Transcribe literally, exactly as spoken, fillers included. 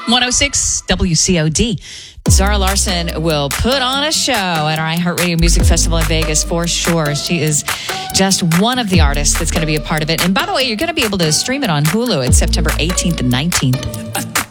one oh six W C O D. Zara Larsson will put on a show at our iHeartRadio Music Festival in Vegas for sure. She is just one of the artists that's going to be a part of it. And by the way, you're going to be able to stream it on Hulu. It's September eighteenth and nineteenth.